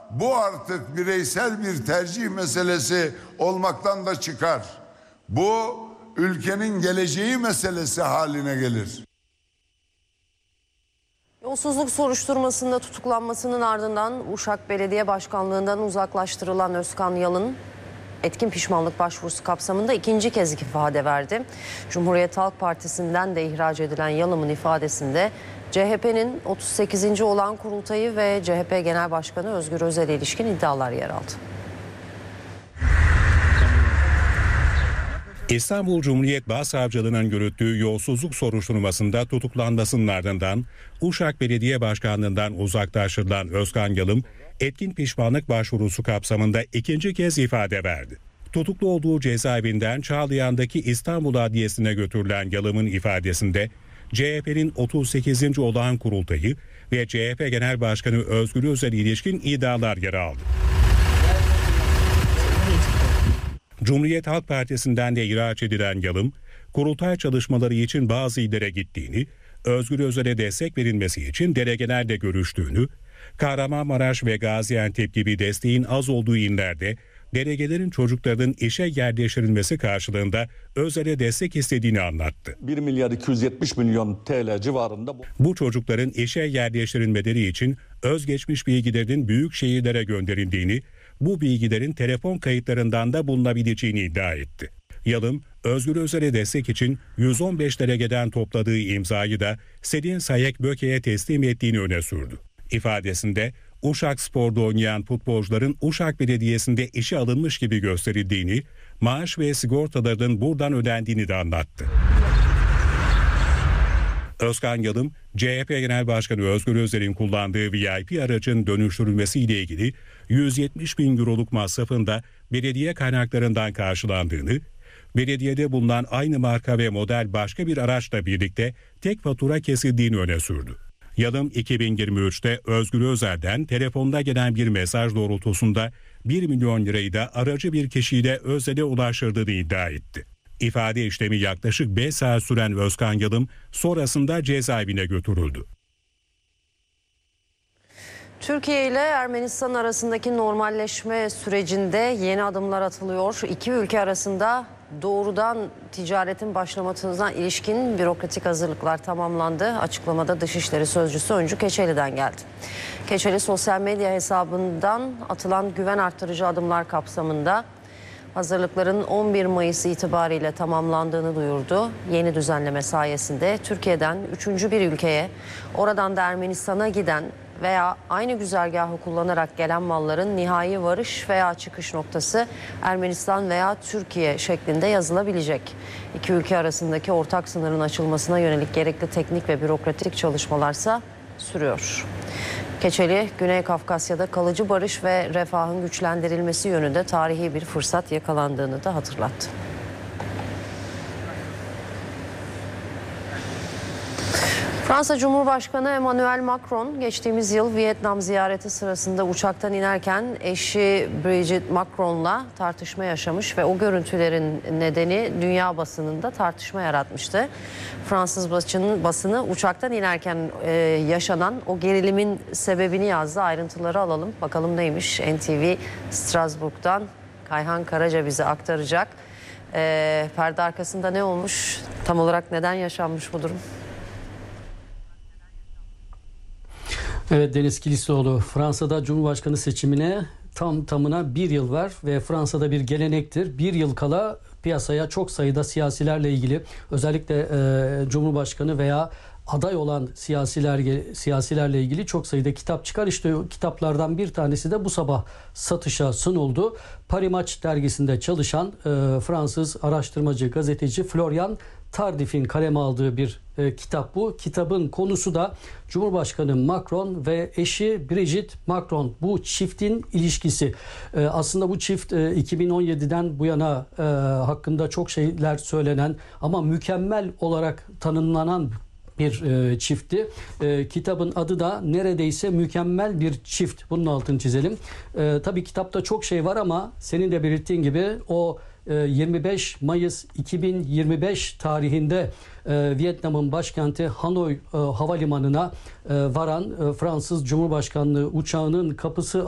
bu artık bireysel bir tercih meselesi olmaktan da çıkar. Bu ülkenin geleceği meselesi haline gelir. Yolsuzluk soruşturmasında tutuklanmasının ardından Uşak Belediye Başkanlığı'ndan uzaklaştırılan Özkan Yalın, etkin pişmanlık başvurusu kapsamında ikinci kez ifade verdi. Cumhuriyet Halk Partisi'nden de ihraç edilen Yalın'ın ifadesinde CHP'nin 38. olağan kurultayı ve CHP Genel Başkanı Özgür Özel'e ilişkin iddialar yer aldı. İstanbul Cumhuriyet Başsavcılığı'nın yürüttüğü yolsuzluk soruşturmasında tutuklanmasının ardından Uşak Belediye Başkanlığı'ndan uzaklaştırılan Özkan Yalın, etkin pişmanlık başvurusu kapsamında ikinci kez ifade verdi. Tutuklu olduğu cezaevinden Çağlayan'daki İstanbul Adliyesi'ne götürülen Yalın'ın ifadesinde CHP'nin 38. olağan kurultayı ve CHP Genel Başkanı Özgür Özel'e ilişkin iddialar yer aldı. Cumhuriyet Halk Partisi'nden de ihraç edilen Yalın, kurultay çalışmaları için bazı illere gittiğini, Özgür Özel'e destek verilmesi için delegelerle görüştüğünü, Kahramanmaraş ve Gaziantep gibi desteğin az olduğu illerde delegelerin çocuklarının işe yerleştirilmesi karşılığında Özel'e destek istediğini anlattı. 1 milyar 270 milyon TL civarında. Bu çocukların işe yerleştirilmeleri için özgeçmiş bilgilerinin büyük şehirlere gönderildiğini, bu bilgilerin telefon kayıtlarından da bulunabileceğini iddia etti. Yalın, Özgür Özel'e destek için 115 delegeden topladığı imzayı da Selin Sayek Böke'ye teslim ettiğini öne sürdü. İfadesinde Uşak Spor'da oynayan futbolcuların Uşak Belediyesi'nde işe alınmış gibi gösterildiğini, maaş ve sigortalarının buradan ödendiğini de anlattı. Özkan Yalın, CHP Genel Başkanı Özgür Özel'in kullandığı VIP aracın dönüştürülmesiyle ilgili 170 bin euroluk masrafın da belediye kaynaklarından karşılandığını, belediyede bulunan aynı marka ve model başka bir araçla birlikte tek fatura kesildiğini öne sürdü. Yalın 2023'te Özgür Özel'den telefonda gelen bir mesaj doğrultusunda 1 milyon lirayı da aracı bir kişiyle Özel'e ulaştırdığını iddia etti. İfade işlemi yaklaşık 5 saat süren Özkan Yalın sonrasında cezaevine götürüldü. Türkiye ile Ermenistan arasındaki normalleşme sürecinde yeni adımlar atılıyor. İki ülke arasında doğrudan ticaretin başlamasına ilişkin bürokratik hazırlıklar tamamlandı. Açıklamada Dışişleri Sözcüsü Öncü Keçeli'den geldi. Keçeli sosyal medya hesabından atılan güven arttırıcı adımlar kapsamında hazırlıkların 11 Mayıs itibariyle tamamlandığını duyurdu. Yeni düzenleme sayesinde Türkiye'den 3. bir ülkeye, oradan da Ermenistan'a giden veya aynı güzergahı kullanarak gelen malların nihai varış veya çıkış noktası Ermenistan veya Türkiye şeklinde yazılabilecek. İki ülke arasındaki ortak sınırın açılmasına yönelik gerekli teknik ve bürokratik çalışmalarsa sürüyor. Keçeli, Güney Kafkasya'da kalıcı barış ve refahın güçlendirilmesi yönünde tarihi bir fırsat yakalandığını da hatırlattı. Fransa Cumhurbaşkanı Emmanuel Macron geçtiğimiz yıl Vietnam ziyareti sırasında uçaktan inerken eşi Brigitte Macron'la tartışma yaşamış ve o görüntülerin nedeni dünya basınında tartışma yaratmıştı. Fransız basını uçaktan inerken yaşanan o gerilimin sebebini yazdı. Ayrıntıları alalım. Bakalım neymiş? NTV Strasbourg'dan Kayhan Karaca bize aktaracak. Perde arkasında ne olmuş? Tam olarak neden yaşanmış bu durum? Evet, Deniz Kilisoğlu, Fransa'da Cumhurbaşkanı seçimine tamına bir yıl var ve Fransa'da bir gelenektir. Bir yıl kala piyasaya çok sayıda siyasilerle ilgili, özellikle Cumhurbaşkanı veya aday olan siyasilerle ilgili çok sayıda kitap çıkar. İşte o kitaplardan bir tanesi de bu sabah satışa sunuldu. Paris Match dergisinde çalışan Fransız araştırmacı, gazeteci Florian Tardif'in kaleme aldığı bir kitap bu. Kitabın konusu da Cumhurbaşkanı Macron ve eşi Brigitte Macron. Bu çiftin ilişkisi. Aslında bu çift 2017'den bu yana hakkında çok şeyler söylenen ama mükemmel olarak tanımlanan bir çiftti. Kitabın adı da neredeyse mükemmel bir çift. Bunun altını çizelim. Tabii kitapta çok şey var ama senin de belirttiğin gibi o 25 Mayıs 2025 tarihinde Vietnam'ın başkenti Hanoi havalimanına varan Fransız Cumhurbaşkanlığı uçağının kapısı